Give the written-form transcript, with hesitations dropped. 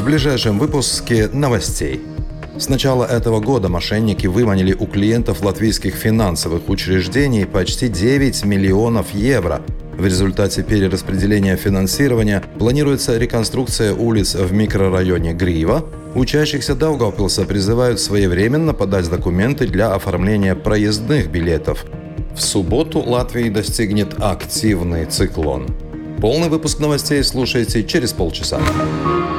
ближайшем выпуске новостей. С начала этого года мошенники выманили у клиентов латвийских финансовых учреждений почти 9 миллионов евро. В результате перераспределения финансирования планируется реконструкция улиц в микрорайоне Грива. Учащихся Даугавпилса призывают своевременно подать документы для оформления проездных билетов. В субботу Латвии достигнет активный циклон. Полный выпуск новостей слушайте через полчаса.